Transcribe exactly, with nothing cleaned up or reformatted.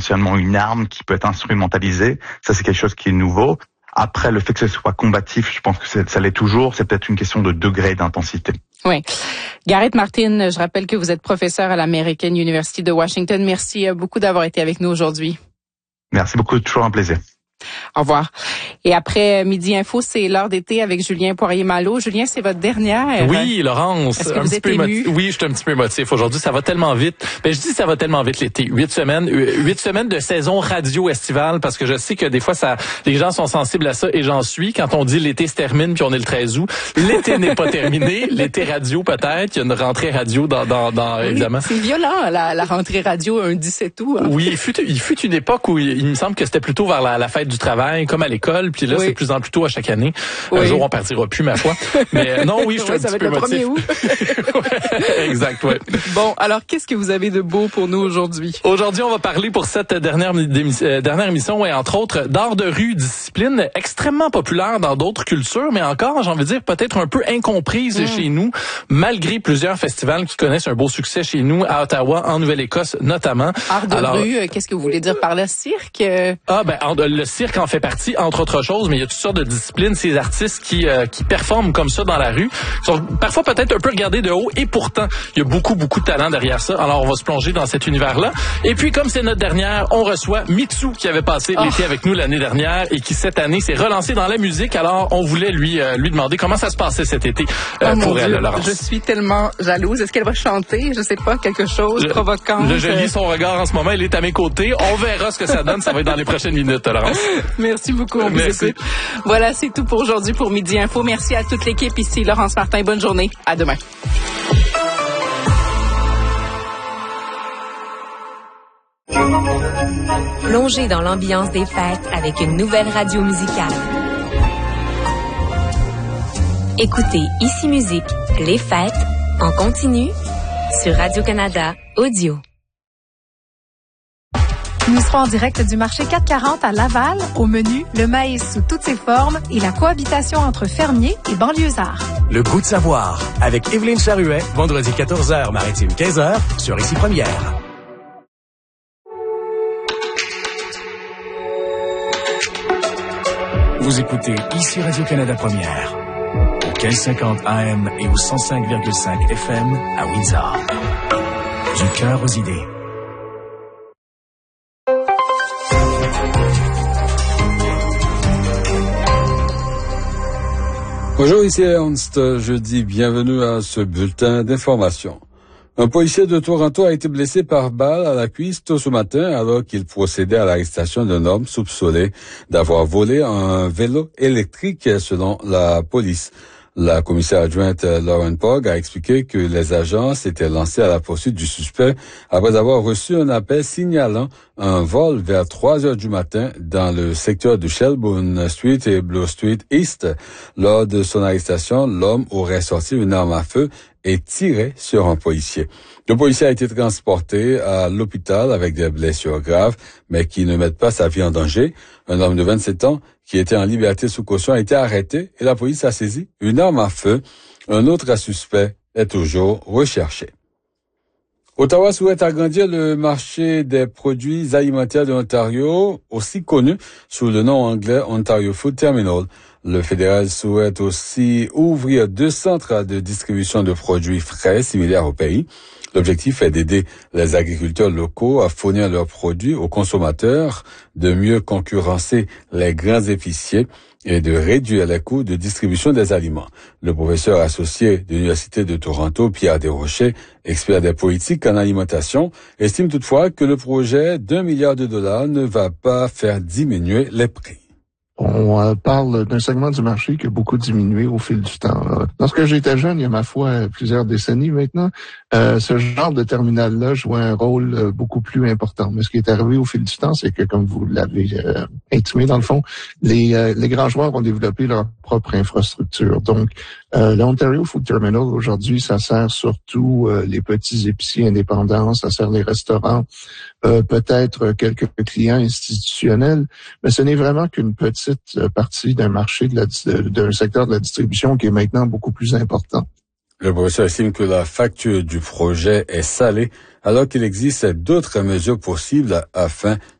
potentiellement une arme qui peut être instrumentalisée. Ça, c'est quelque chose qui est nouveau. Après, le fait que ce soit combatif, je pense que c'est, ça l'est toujours. C'est peut-être une question de degré d'intensité. Oui. Gareth Martin, je rappelle que vous êtes professeur à l'American University de Washington. Merci beaucoup d'avoir été avec nous aujourd'hui. Merci beaucoup, toujours un plaisir. Au revoir. Et après Midi Info, c'est l'heure d'été avec Julien Poirier-Malo. Julien, c'est votre dernière. Oui, Laurence. Est-ce que un vous petit êtes peu ému? émo... Oui, je suis un petit peu émotif. Aujourd'hui, ça va tellement vite. Ben, je dis ça va tellement vite l'été. Huit semaines, huit semaines de saison radio estivale, parce que je sais que des fois, ça, les gens sont sensibles à ça et j'en suis. Quand on dit l'été se termine puis on est le treize août, l'été n'est pas terminé. L'été radio peut-être. Il y a une rentrée radio dans, dans, dans Oui, évidemment. c'est violent, la, la rentrée radio un dix-sept août. Hein. Oui, il fut, il fut une époque où il, il me semble que c'était plutôt vers la, la fête du travail, comme à l'école. Puis là, oui. c'est de plus en plus tôt à chaque année. Oui. Un jour, on partira plus, ma foi. Mais non, oui, je suis ouais, un petit peu émotif. Ça va être le premier août. Ouais, exact, ouais. Bon, alors, qu'est-ce que vous avez de beau pour nous aujourd'hui? Aujourd'hui, on va parler pour cette dernière, euh, dernière émission, ouais, entre autres, d'art de rue, discipline extrêmement populaire dans d'autres cultures, mais encore, j'ai envie de dire, peut-être un peu incomprise mmh. chez nous, malgré plusieurs festivals qui connaissent un beau succès chez nous, à Ottawa, en Nouvelle-Écosse notamment. Art de alors, rue, qu'est-ce que vous voulez dire par le cirque? Ah, ben, le cirque en fait partie, entre autres choses, mais il y a toutes sortes de disciplines, ces artistes qui euh, qui performent comme ça dans la rue, sont parfois peut-être un peu regardés de haut, et pourtant, il y a beaucoup, beaucoup de talent derrière ça. Alors, on va se plonger dans cet univers-là. Et puis, comme c'est notre dernière, on reçoit Mitsou, qui avait passé oh. l'été avec nous l'année dernière et qui, cette année, s'est relancé dans la musique. Alors, on voulait lui euh, lui demander comment ça se passait cet été euh, oh pour elle, Dieu, Laurence. Je suis tellement jalouse. Est-ce qu'elle va chanter? Je sais pas, quelque chose le, provocant. Le, je lis son regard en ce moment. Il est à mes côtés. On verra ce que ça donne. Ça va être dans les prochaines minutes, Laurence. Merci beaucoup. On Merci. Vous voilà, c'est tout pour aujourd'hui pour Midi Info. Merci à toute l'équipe ici. Laurence Martin, bonne journée. À demain. Plongez dans l'ambiance des fêtes avec une nouvelle radio musicale. Écoutez Ici Musique, les fêtes, en continu, sur Radio-Canada Audio. Nous serons en direct du marché quatre cent quarante à Laval. Au menu, le maïs sous toutes ses formes et la cohabitation entre fermiers et banlieusards. Le goût de savoir, avec Évelyne Charuet, vendredi quatorze heures, maritime quinze heures, sur Ici Première. Vous écoutez Ici Radio-Canada Première, au quinze cinquante A M et au cent cinq virgule cinq F M à Windsor. Du cœur aux idées. Bonjour, ici Ernst. Je dis bienvenue à ce bulletin d'information. Un policier de Toronto a été blessé par balle à la cuisse tôt ce matin alors qu'il procédait à l'arrestation d'un homme soupçonné d'avoir volé un vélo électrique selon la police. La commissaire adjointe Lauren Pogg a expliqué que les agents s'étaient lancés à la poursuite du suspect après avoir reçu un appel signalant un vol vers trois heures du matin dans le secteur de Shelbourne Street et Bloor Street East. Lors de son arrestation, l'homme aurait sorti une arme à feu et tiré sur un policier. Le policier a été transporté à l'hôpital avec des blessures graves, mais qui ne mettent pas sa vie en danger. Un homme de vingt-sept ans qui était en liberté sous caution a été arrêté et la police a saisi une arme à feu. Un autre suspect est toujours recherché. Ottawa souhaite agrandir le marché des produits alimentaires de l'Ontario, aussi connu sous le nom anglais Ontario Food Terminal. Le fédéral souhaite aussi ouvrir deux centres de distribution de produits frais similaires au pays. L'objectif est d'aider les agriculteurs locaux à fournir leurs produits aux consommateurs, de mieux concurrencer les grands épiciers et de réduire les coûts de distribution des aliments. Le professeur associé de l'Université de Toronto, Pierre Desrochers, expert des politiques en alimentation, estime toutefois que le projet d'un milliard de dollars ne va pas faire diminuer les prix. On euh, parle d'un segment du marché qui a beaucoup diminué au fil du temps. Là. Lorsque j'étais jeune, il y a ma foi plusieurs décennies maintenant, euh, ce genre de terminal-là jouait un rôle euh, beaucoup plus important. Mais ce qui est arrivé au fil du temps, c'est que, comme vous l'avez euh, intimé dans le fond, les, euh, les grands joueurs ont développé leur propre infrastructure. Donc, euh, l'Ontario Food Terminal, aujourd'hui, ça sert surtout euh, les petits épiciers indépendants, ça sert les restaurants, euh, peut-être quelques clients institutionnels, mais ce n'est vraiment qu'une petite partie d'un marché, de la, d'un secteur de la distribution qui est maintenant beaucoup plus important. Le professeur estime que la facture du projet est salée, alors qu'il existe d'autres mesures possibles afin